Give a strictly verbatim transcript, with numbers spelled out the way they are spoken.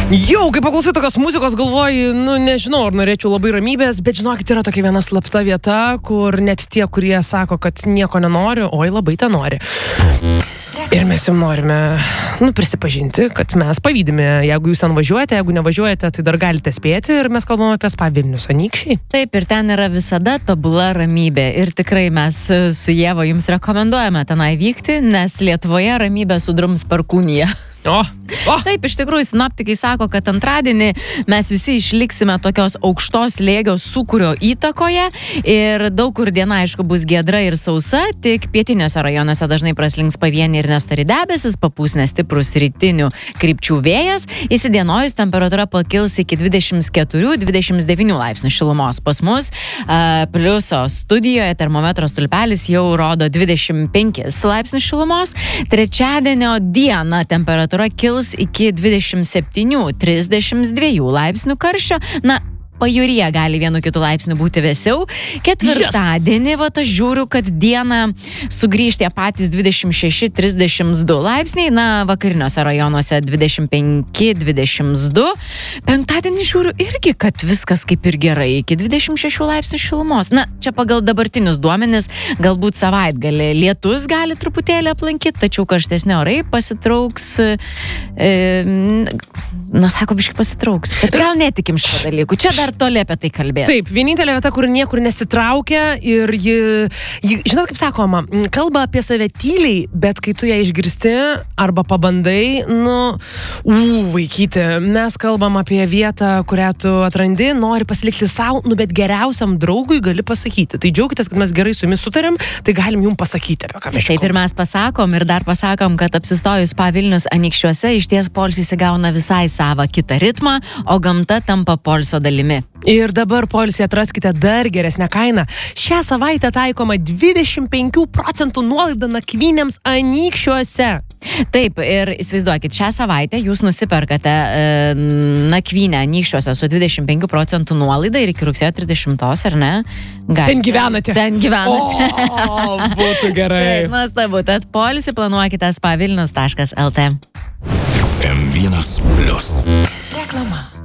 Jau, kai paklausai tokios muzikos, galvoji, nu nežinau, ar norėčiau labai ramybės, bet žinokit, yra tokia viena slapta vieta, kur net tie, kurie sako, kad nieko nenori, oi labai tą nori. Ir mes jums norime, nu, prisipažinti, kad mes pavydime, jeigu jūs ten važiuojate, jeigu nevažiuojate, tai dar galite spėti ir mes kalbame apie Spa Vilnius Anykščiai. Taip, ir ten yra visada tobula ramybė ir tikrai mes su Ieva jums rekomenduojame tenai vykti, nes Lietuvoje ramybė sudrums perkūniją. O, o. Taip, iš tikrųjų, sinoptikai sako, kad antradienį mes visi išliksime tokios aukštos slėgio sūkurio įtakoje ir daug kur diena, aišku, bus giedra ir sausa, tik pietiniuose rajonuose dažnai praslinks pavieniai ir nestori debesis, papūs nestiprus rytinių krypčių vėjas, įsidienojus temperatūra pakils iki dvidešimt keturių dvidešimt devynių laipsnių šilumos. Pas mus a, pliuso studijoje termometro stulpelis jau rodo dvidešimt penkis laipsnius šilumos. Trečiadienio dieną temperatūra kils iki dvidešimt septynių trisdešimt dviejų laipsnių karščio. Na, pajūryje gali vienu kitu laipsniu būti vėsiau. Ketvirtadienį, yes. va, aš žiūriu, kad dieną sugrįžti tie patys dvidešimt šeši trisdešimt du laipsniai, na, vakariniuose rajonuose dvidešimt penki dvidešimt du. Penktadienį žiūriu irgi, kad viskas kaip ir gerai, iki dvidešimt šešių laipsnių šilumos. Na, čia pagal dabartinius duomenis, galbūt savaitgalį lietus gali truputėlį aplankyti, tačiau karštesni orai pasitrauks, e, na, sako, biškai pasitrauks. Bet gal netikim šito dalykų. Čia dar toli apie tai kalbėti. Taip, vienintelė vieta, kur niekur nesitraukia ir ji, ji, žinot, kaip sakoma, kalba apie save tyliai, bet kai tu ją išgirsti arba pabandai, nu, u, vaikyti, mes kalbam apie vietą, kurią tu atrandi, nori pasilikti savo, nu, bet geriausiam draugui gali pasakyti. Tai džiaugitės, kad mes gerai su jumis sutarėm, tai galim jums pasakyti, apie ką mes čia. Taip, ir mes pasakom ir dar pasakom, kad apsistojus Spa Vilnius Anykščiuose išties poilsis įgauna visai savą kitą ritmą, o gamta tampa poilsio dalimi. Ir dabar poilsį atraskite dar geresnę kainą. Šią savaitę taikoma dvidešimt penkių procentų nuolaida nakvynėms Anykščiuose. Taip, ir įsivaizduokit, šią savaitę jūs nusiperkate e, nakvynę Anykščiuose su dvidešimt penkių procentų nuolaida ir iki rugsėjo trisdešimtos, ar ne? Galite. Ten gyvenate. Ten gyvenate. O, būtų gerai. Taip, nuostabu, tad poilsį planuokite spa vilnius taškas el tė. M vienas plius. Reklama.